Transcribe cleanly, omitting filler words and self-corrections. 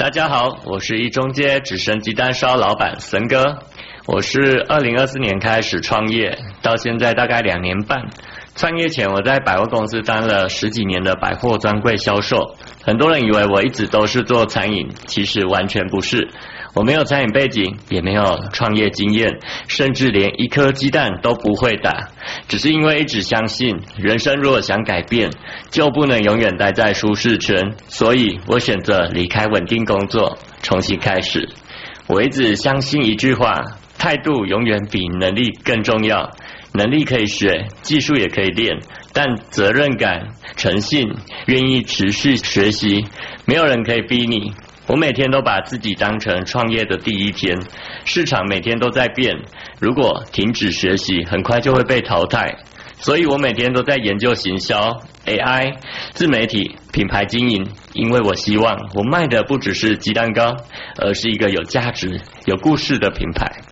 大家好，我是一中街只生鸡蛋烧老板森哥。我是2024年开始创业，到现在大概2年半。创业前我在百货公司当了10几年的百货专柜销售，很多人以为我一直都是做餐饮，其实完全不是。我没有餐饮背景，也没有创业经验，甚至连1颗鸡蛋都不会打，只是因为一直相信人生如果想改变，就不能永远待在舒适圈，所以我选择离开稳定工作，重新开始。我一直相信一句话，态度永远比能力更重要。能力可以学，技术也可以练，但责任感、诚信、愿意持续学习，没有人可以逼你。我每天都把自己当成创业的第一天，市场每天都在变，如果停止学习，很快就会被淘汰。所以我每天都在研究行销、AI、自媒体、品牌经营，因为我希望我卖的不只是鸡蛋糕，而是一个有价值、有故事的品牌。